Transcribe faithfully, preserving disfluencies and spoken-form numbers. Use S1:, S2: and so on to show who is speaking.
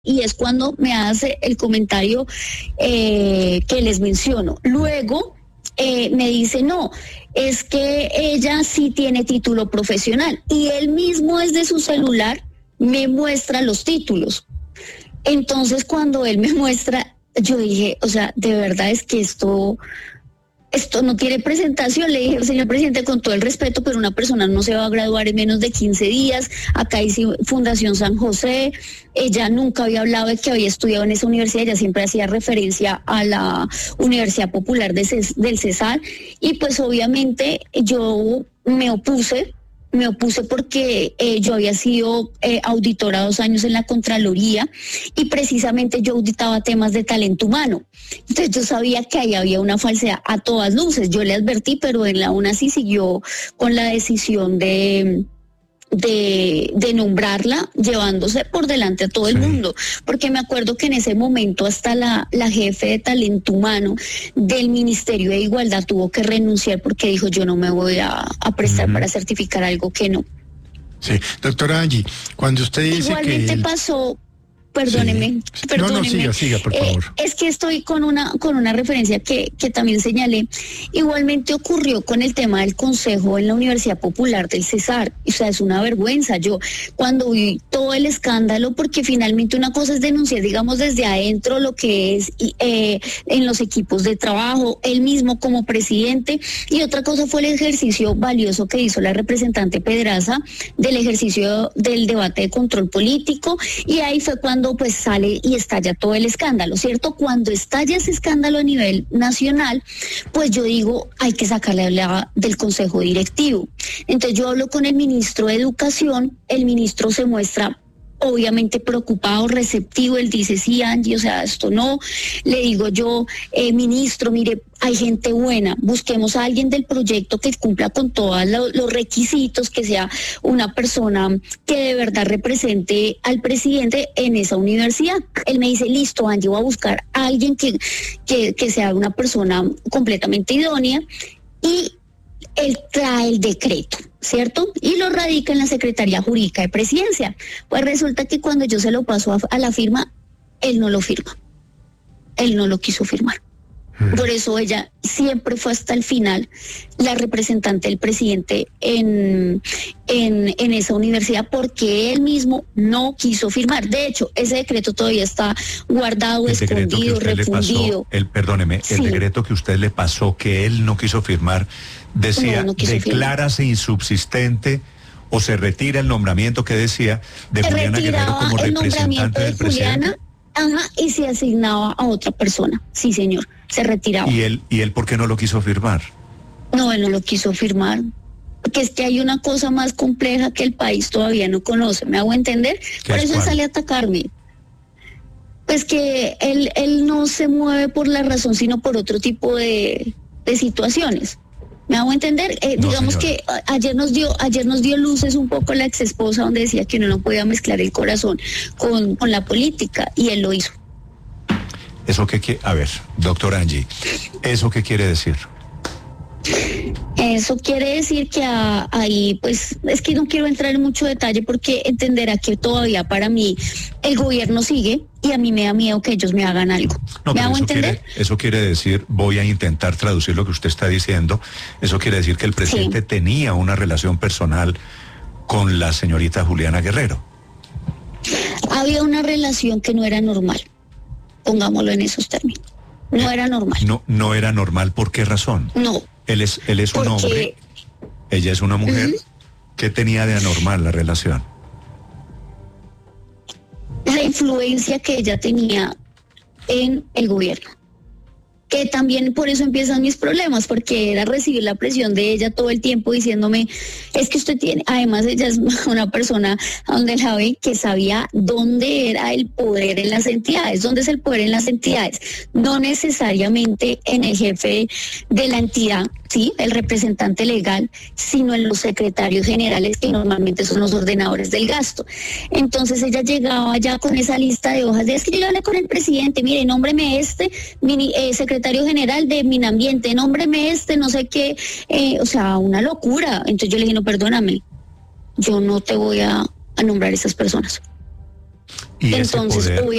S1: Y es cuando me hace el comentario eh, que les menciono. Luego eh, me dice, no, es que ella sí tiene título profesional. Y él mismo desde su celular me muestra los títulos. Entonces cuando él me muestra, yo dije, o sea, de verdad es que esto... Esto no tiene presentación. Le dije, señor presidente, con todo el respeto, pero una persona no se va a graduar en menos de quince días. Acá dice Fundación San José. Ella nunca había hablado de que había estudiado en esa universidad. Ella siempre hacía referencia a la Universidad Popular de Ces- del Cesar. Y pues obviamente yo me opuse. Me opuse porque eh, yo había sido eh, auditora dos años en la Contraloría y precisamente yo auditaba temas de talento humano. Entonces yo sabía que ahí había una falsedad a todas luces. Yo le advertí, pero en la UNA sí siguió con la decisión de... De, de nombrarla, llevándose por delante a todo el sí. mundo, porque me acuerdo que en ese momento hasta la, la jefe de talento humano del Ministerio de Igualdad tuvo que renunciar porque dijo, yo no me voy a, a prestar uh-huh. para certificar algo que no.
S2: Sí, doctora Angie, cuando usted dice
S1: Igualmente
S2: que... Él...
S1: pasó... Perdóneme,
S2: sí.
S1: perdóneme.
S2: No, no, siga, siga, por favor.
S1: Eh, es que estoy con una con una referencia que, que también señalé. Igualmente ocurrió con el tema del consejo en la Universidad Popular del Cesar. O sea, es una vergüenza. Yo cuando vi todo el escándalo, porque finalmente una cosa es denunciar, digamos, desde adentro lo que es eh, en los equipos de trabajo, él mismo como presidente, y otra cosa fue el ejercicio valioso que hizo la representante Pedraza del ejercicio del debate de control político, y ahí fue cuando pues sale y estalla todo el escándalo, ¿cierto? Cuando estalla ese escándalo a nivel nacional, pues yo digo, hay que sacarle la, del consejo directivo. Entonces yo hablo con el ministro de Educación, el ministro se muestra obviamente preocupado, receptivo, él dice, sí, Angie, o sea, esto no. Le digo yo, eh, ministro, mire, hay gente buena, busquemos a alguien del proyecto que cumpla con todos lo, los requisitos, que sea una persona que de verdad represente al presidente en esa universidad. Él me dice, listo, Angie, voy a buscar a alguien que, que, que sea una persona completamente idónea, y él trae el decreto, ¿cierto? Y lo radica en la Secretaría Jurídica de Presidencia. Pues resulta que cuando yo se lo paso a, a la firma, él no lo firma. Él no lo quiso firmar. Mm. Por eso ella siempre fue hasta el final la representante del presidente en, en, en esa universidad, porque él mismo no quiso firmar. De hecho, ese decreto todavía está guardado,
S3: el
S1: escondido, refundido.
S3: Pasó, el, perdóneme, sí. el decreto que usted le pasó, que él no quiso firmar, decía, no, no declárase insubsistente o se retira el nombramiento que decía de Juliana Guerrero como representante del presidente.
S1: Ajá, y se asignaba a otra persona. Sí, señor, se retiraba.
S3: ¿Y él, y él por qué no lo quiso firmar?
S1: No, él no lo quiso firmar. Porque es que hay una cosa más compleja que el país todavía no conoce. ¿Me hago entender? Por eso él sale a atacarme. Pues que él, él no se mueve por la razón, sino por otro tipo de, de situaciones. ¿Me hago entender? Eh, no, digamos señora. que a, ayer nos dio ayer nos dio luces un poco la ex esposa, donde decía que uno no podía mezclar el corazón con, con la política, y él lo hizo.
S3: ¿Eso qué quiere? A ver, doctor Angie, ¿eso qué quiere decir?
S1: Eso quiere decir que a, ahí, pues, es que no quiero entrar en mucho detalle porque entenderá que todavía para mí el gobierno sigue y a mí me da miedo que ellos me hagan algo.
S3: No,
S1: ¿Me hago
S3: eso
S1: entender?
S3: Quiere, eso quiere decir, voy a intentar traducir lo que usted está diciendo, eso quiere decir que el presidente sí. tenía una relación personal con la señorita Juliana Guerrero.
S1: Había una relación que no era normal, pongámoslo en esos términos. No eh, era normal.
S3: No, no era normal, ¿por qué razón?
S1: No.
S3: Él es, él es un
S1: Porque...
S3: hombre, ella es una mujer. Uh-huh. ¿Qué tenía de anormal la relación?
S1: La influencia que ella tenía en el gobierno. Que también por eso empiezan mis problemas, porque era recibir la presión de ella todo el tiempo diciéndome, es que usted tiene, además ella es una persona donde la ve que sabía dónde era el poder en las entidades. ¿Dónde es el poder en las entidades? No necesariamente en el jefe de la entidad, sí, el representante legal, sino en los secretarios generales, que normalmente son los ordenadores del gasto. Entonces ella llegaba ya con esa lista de hojas de, es que yo ya hablé con el presidente, mire, nómbreme este, mini, eh, secretario general de Minambiente, nómbreme este, no sé qué, eh, o sea, una locura. Entonces yo le dije, no, perdóname, yo no te voy a, a nombrar a esas personas.
S3: Y
S1: Entonces,
S3: ese poder